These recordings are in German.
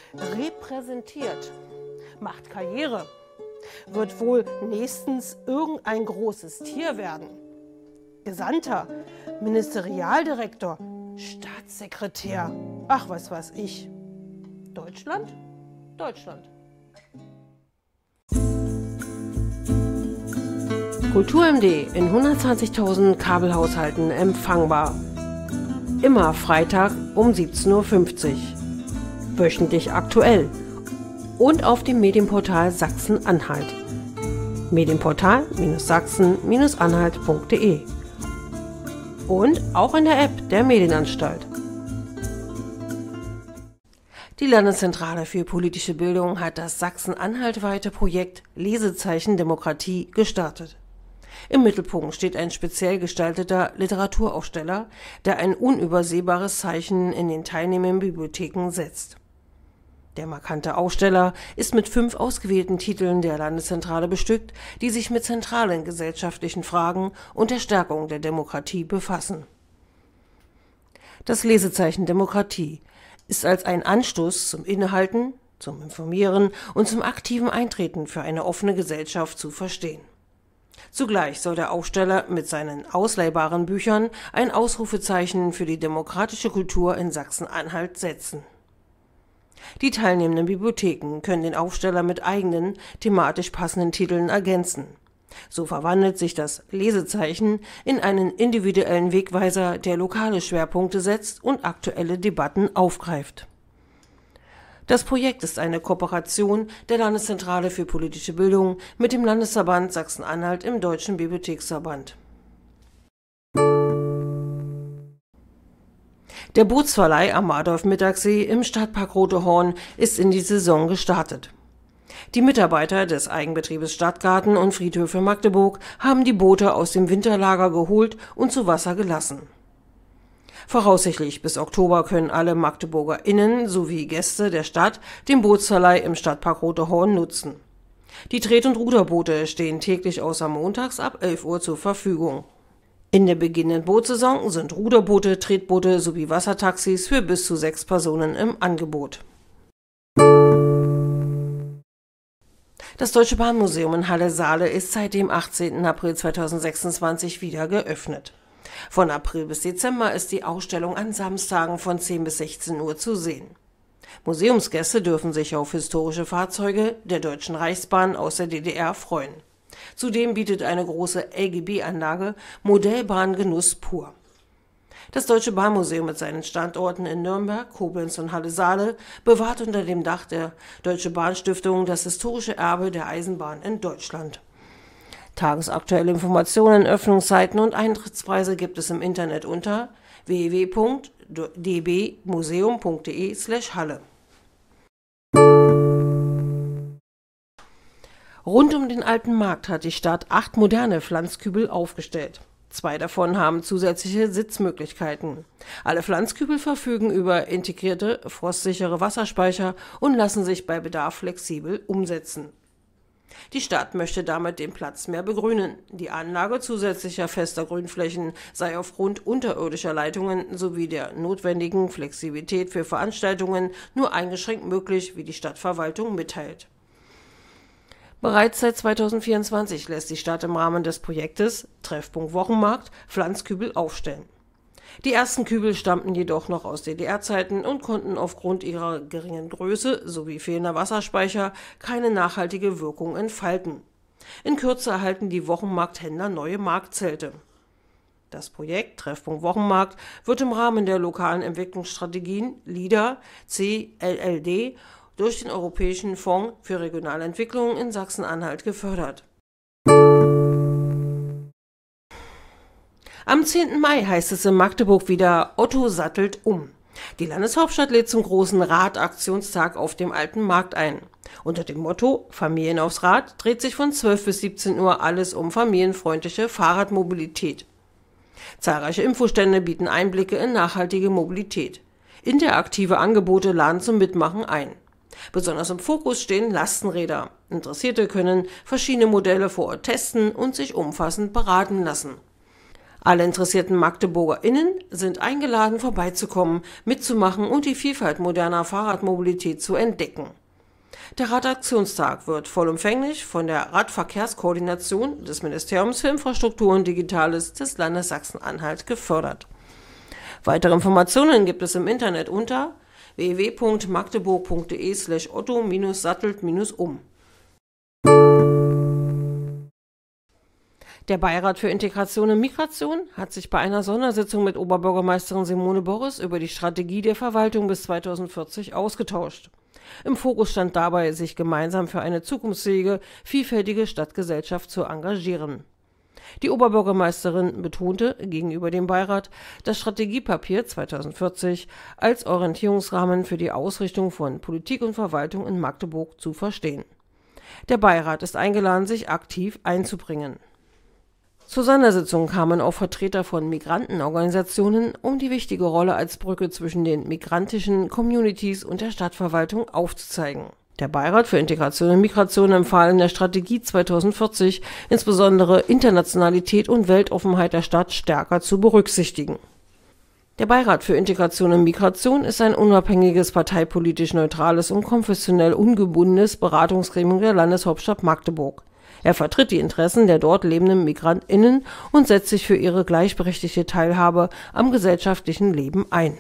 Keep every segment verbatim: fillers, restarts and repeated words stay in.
repräsentiert, macht Karriere, wird wohl nächstens irgendein großes Tier werden. Gesandter, Ministerialdirektor, Staatssekretär, ach was weiß ich. Deutschland? Deutschland. Kultur M D in hundertzwanzigtausend Kabelhaushalten empfangbar. Immer Freitag um siebzehn Uhr fünfzig. Wöchentlich aktuell. Und auf dem Medienportal Sachsen-Anhalt. Medienportal Sachsen Anhalt punkt de. Und auch in der App der Medienanstalt. Die Landeszentrale für politische Bildung hat das sachsen-anhaltweite Projekt Lesezeichen Demokratie gestartet. Im Mittelpunkt steht ein speziell gestalteter Literaturaufsteller, der ein unübersehbares Zeichen in den teilnehmenden Bibliotheken setzt. Der markante Aussteller ist mit fünf ausgewählten Titeln der Landeszentrale bestückt, die sich mit zentralen gesellschaftlichen Fragen und der Stärkung der Demokratie befassen. Das Lesezeichen Demokratie ist als ein Anstoß zum Innehalten, zum Informieren und zum aktiven Eintreten für eine offene Gesellschaft zu verstehen. Zugleich soll der Aussteller mit seinen ausleihbaren Büchern ein Ausrufezeichen für die demokratische Kultur in Sachsen-Anhalt setzen. Die teilnehmenden Bibliotheken können den Aufsteller mit eigenen, thematisch passenden Titeln ergänzen. So verwandelt sich das Lesezeichen in einen individuellen Wegweiser, der lokale Schwerpunkte setzt und aktuelle Debatten aufgreift. Das Projekt ist eine Kooperation der Landeszentrale für politische Bildung mit dem Landesverband Sachsen-Anhalt im Deutschen Bibliotheksverband. Der Bootsverleih am Adolf-Mittag-See im Stadtpark Rote Horn ist in die Saison gestartet. Die Mitarbeiter des Eigenbetriebes Stadtgarten und Friedhöfe Magdeburg haben die Boote aus dem Winterlager geholt und zu Wasser gelassen. Voraussichtlich bis Oktober können alle MagdeburgerInnen sowie Gäste der Stadt den Bootsverleih im Stadtpark Rote Horn nutzen. Die Tret- und Ruderboote stehen täglich außer montags ab elf Uhr zur Verfügung. In der beginnenden Bootssaison sind Ruderboote, Tretboote sowie Wassertaxis für bis zu sechs Personen im Angebot. Das Deutsche Bahnmuseum in Halle-Saale ist seit dem achtzehnten April zweitausendsechsundzwanzig wieder geöffnet. Von April bis Dezember ist die Ausstellung an Samstagen von zehn bis sechzehn Uhr zu sehen. Museumsgäste dürfen sich auf historische Fahrzeuge der Deutschen Reichsbahn aus der D D R freuen. Zudem bietet eine große L G B-Anlage Modellbahngenuss pur. Das Deutsche Bahnmuseum mit seinen Standorten in Nürnberg, Koblenz und Halle-Saale bewahrt unter dem Dach der Deutsche Bahn-Stiftung das historische Erbe der Eisenbahn in Deutschland. Tagesaktuelle Informationen, Öffnungszeiten und Eintrittspreise gibt es im Internet unter w w w punkt d b museum punkt de slash halle. Rund um den Alten Markt hat die Stadt acht moderne Pflanzkübel aufgestellt. Zwei davon haben zusätzliche Sitzmöglichkeiten. Alle Pflanzkübel verfügen über integrierte, frostsichere Wasserspeicher und lassen sich bei Bedarf flexibel umsetzen. Die Stadt möchte damit den Platz mehr begrünen. Die Anlage zusätzlicher fester Grünflächen sei aufgrund unterirdischer Leitungen sowie der notwendigen Flexibilität für Veranstaltungen nur eingeschränkt möglich, wie die Stadtverwaltung mitteilt. Bereits seit zweitausendvierundzwanzig lässt die Stadt im Rahmen des Projektes Treffpunkt Wochenmarkt Pflanzkübel aufstellen. Die ersten Kübel stammten jedoch noch aus D D R-Zeiten und konnten aufgrund ihrer geringen Größe sowie fehlender Wasserspeicher keine nachhaltige Wirkung entfalten. In Kürze erhalten die Wochenmarkthändler neue Marktzelte. Das Projekt Treffpunkt Wochenmarkt wird im Rahmen der lokalen Entwicklungsstrategien LIDA C L L D durch den Europäischen Fonds für Regionalentwicklung in Sachsen-Anhalt gefördert. Am zehnten Mai heißt es in Magdeburg wieder Otto sattelt um. Die Landeshauptstadt lädt zum großen Radaktionstag auf dem Alten Markt ein. Unter dem Motto Familien aufs Rad dreht sich von zwölf bis siebzehn Uhr alles um familienfreundliche Fahrradmobilität. Zahlreiche Infostände bieten Einblicke in nachhaltige Mobilität. Interaktive Angebote laden zum Mitmachen ein. Besonders im Fokus stehen Lastenräder. Interessierte können verschiedene Modelle vor Ort testen und sich umfassend beraten lassen. Alle interessierten MagdeburgerInnen sind eingeladen, vorbeizukommen, mitzumachen und die Vielfalt moderner Fahrradmobilität zu entdecken. Der Radaktionstag wird vollumfänglich von der Radverkehrskoordination des Ministeriums für Infrastruktur und Digitales des Landes Sachsen-Anhalt gefördert. Weitere Informationen gibt es im Internet unter w w w punkt magdeburg punkt de slash otto sattelt um. Der Beirat für Integration und Migration hat sich bei einer Sondersitzung mit Oberbürgermeisterin Simone Boris über die Strategie der Verwaltung bis zweitausendvierzig ausgetauscht. Im Fokus stand dabei, sich gemeinsam für eine zukunftsfähige, vielfältige Stadtgesellschaft zu engagieren. Die Oberbürgermeisterin betonte gegenüber dem Beirat, das Strategiepapier zweitausendvierzig als Orientierungsrahmen für die Ausrichtung von Politik und Verwaltung in Magdeburg zu verstehen. Der Beirat ist eingeladen, sich aktiv einzubringen. Zur Sondersitzung kamen auch Vertreter von Migrantenorganisationen, um die wichtige Rolle als Brücke zwischen den migrantischen Communities und der Stadtverwaltung aufzuzeigen. Der Beirat für Integration und Migration empfahl in der Strategie zweitausendvierzig insbesondere Internationalität und Weltoffenheit der Stadt stärker zu berücksichtigen. Der Beirat für Integration und Migration ist ein unabhängiges, parteipolitisch neutrales und konfessionell ungebundenes Beratungsgremium der Landeshauptstadt Magdeburg. Er vertritt die Interessen der dort lebenden MigrantInnen und setzt sich für ihre gleichberechtigte Teilhabe am gesellschaftlichen Leben ein.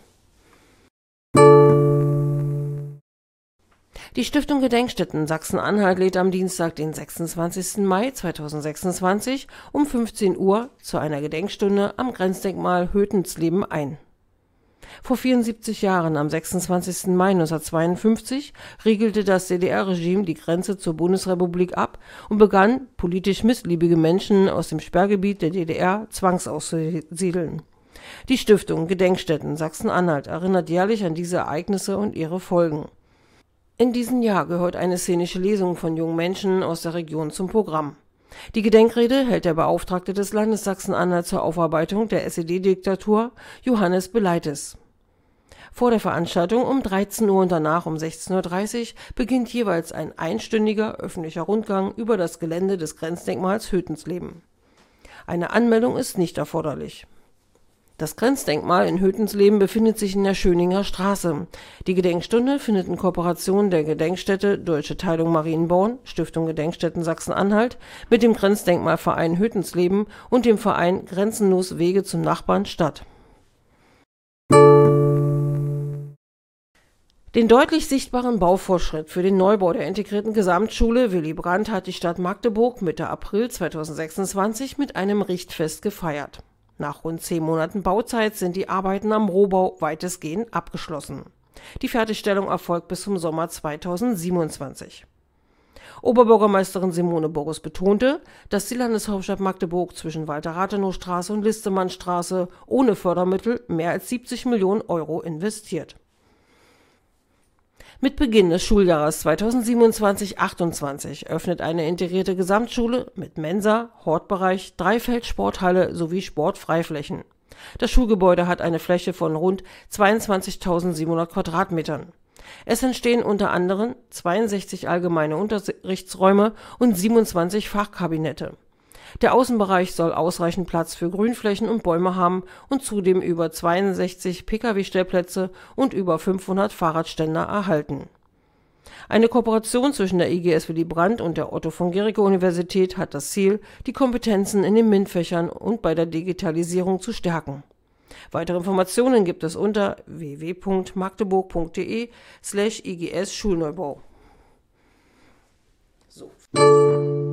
Die Stiftung Gedenkstätten Sachsen-Anhalt lädt am Dienstag, den sechsundzwanzigsten Mai zweitausendsechsundzwanzig um fünfzehn Uhr zu einer Gedenkstunde am Grenzdenkmal Hötensleben ein. Vor vierundsiebzig Jahren, am sechsundzwanzigsten Mai neunzehnhundertzweiundfünfzig, riegelte das D D R-Regime die Grenze zur Bundesrepublik ab und begann, politisch missliebige Menschen aus dem Sperrgebiet der D D R zwangsauszussiedeln. Die Stiftung Gedenkstätten Sachsen-Anhalt erinnert jährlich an diese Ereignisse und ihre Folgen. In diesem Jahr gehört eine szenische Lesung von jungen Menschen aus der Region zum Programm. Die Gedenkrede hält der Beauftragte des Landes Sachsen-Anhalt zur Aufarbeitung der S E D-Diktatur, Johannes Beleites. Vor der Veranstaltung um dreizehn Uhr und danach um sechzehn Uhr dreißig beginnt jeweils ein einstündiger öffentlicher Rundgang über das Gelände des Grenzdenkmals Hötensleben. Eine Anmeldung ist nicht erforderlich. Das Grenzdenkmal in Hötensleben befindet sich in der Schöninger Straße. Die Gedenkstunde findet in Kooperation der Gedenkstätte Deutsche Teilung Marienborn, Stiftung Gedenkstätten Sachsen-Anhalt, mit dem Grenzdenkmalverein Hötensleben und dem Verein Grenzenlos Wege zum Nachbarn statt. Den deutlich sichtbaren Baufortschritt für den Neubau der integrierten Gesamtschule Willy Brandt hat die Stadt Magdeburg Mitte April zweitausendsechsundzwanzig mit einem Richtfest gefeiert. Nach rund zehn Monaten Bauzeit sind die Arbeiten am Rohbau weitestgehend abgeschlossen. Die Fertigstellung erfolgt bis zum Sommer zweitausendsiebenundzwanzig. Oberbürgermeisterin Simone Boris betonte, dass die Landeshauptstadt Magdeburg zwischen Walter-Rathenow-Straße und Listemannstraße ohne Fördermittel mehr als siebzig Millionen Euro investiert. Mit Beginn des Schuljahres zweitausendsiebenundzwanzig achtundzwanzig öffnet eine integrierte Gesamtschule mit Mensa, Hortbereich, Dreifeldsporthalle sowie Sportfreiflächen. Das Schulgebäude hat eine Fläche von rund zweiundzwanzigtausendsiebenhundert Quadratmetern. Es entstehen unter anderem zweiundsechzig allgemeine Unterrichtsräume und siebenundzwanzig Fachkabinette. Der Außenbereich soll ausreichend Platz für Grünflächen und Bäume haben und zudem über zweiundsechzig Pkw-Stellplätze und über fünfhundert Fahrradständer erhalten. Eine Kooperation zwischen der I G S Willy Brandt und der Otto-von-Guericke-Universität hat das Ziel, die Kompetenzen in den MINT-Fächern und bei der Digitalisierung zu stärken. Weitere Informationen gibt es unter w w w punkt magdeburg punkt de slash I G S Schulneubau. So.